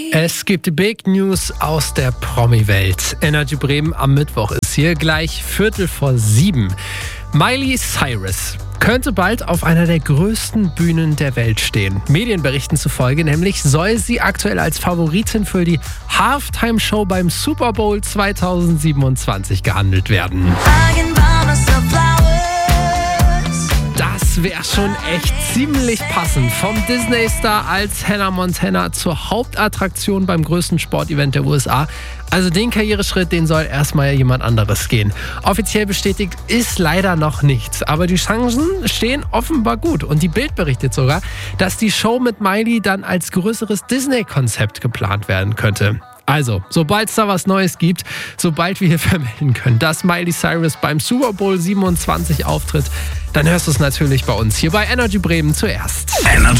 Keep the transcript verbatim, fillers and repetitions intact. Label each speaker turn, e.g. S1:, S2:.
S1: Es gibt Big News aus der Promi-Welt. Energy Bremen am Mittwoch ist hier gleich Viertel vor sieben. Miley Cyrus könnte bald auf einer der größten Bühnen der Welt stehen. Medienberichten zufolge nämlich soll sie aktuell als Favoritin für die Halftime-Show beim Super Bowl zweitausendsiebenundzwanzig gehandelt werden. Das wäre schon echt ziemlich passend. Vom Disney-Star als Hannah Montana zur Hauptattraktion beim größten Sportevent der U S A. Also den Karriereschritt, den soll erstmal jemand anderes gehen. Offiziell bestätigt ist leider noch nichts, aber die Chancen stehen offenbar gut. Und die Bild berichtet sogar, dass die Show mit Miley dann als größeres Disney-Konzept geplant werden könnte. Also, sobald es da was Neues gibt, sobald wir hier vermelden können, dass Miley Cyrus beim Super Bowl siebenundzwanzig auftritt, dann hörst du es natürlich bei uns hier bei Energy Bremen zuerst. Energy.